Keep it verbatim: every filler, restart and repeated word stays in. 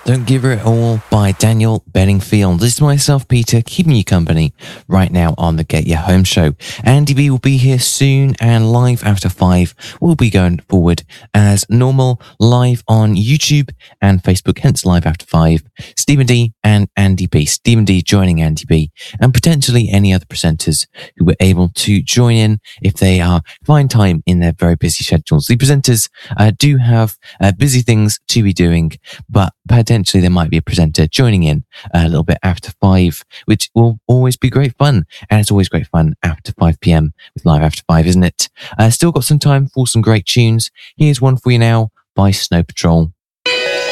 Don't Give Her It All by Daniel Bedingfield. This is myself, Peter, keeping you company right now on the Get Your Home show. Andy B will be here soon, and live after five will be going forward as normal, live on YouTube and Facebook, hence live after five. Stephen D and Andy B. Stephen D joining Andy B, and potentially any other presenters who were able to join in if they are find time in their very busy schedules. The presenters uh, do have uh, busy things to be doing, but potentially there might be a presenter joining in a little bit after five, which will always be great fun. And it's always great fun after five p.m. with Live After Five, isn't it? Uh, still got some time for some great tunes. Here's one for you now by Snow Patrol.